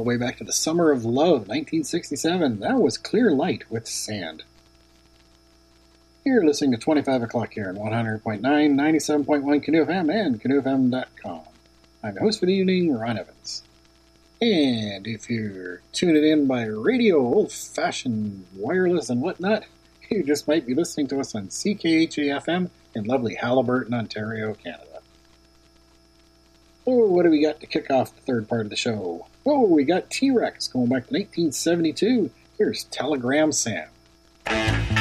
way back to the summer of love, 1967. That was Clear Light with Sand. You're listening to 25 o'clock here on 100.9, 97.1 Canoe FM and canoefm.com. I'm your host for the evening, Ron Evans. And if you're tuning in by radio, old-fashioned wireless and whatnot, you just might be listening to us on CKHA-FM in lovely Haliburton, Ontario, Canada. So what do we got to kick off the third part of the show? Oh, we got T-Rex going back to 1972. Here's Telegram Sam.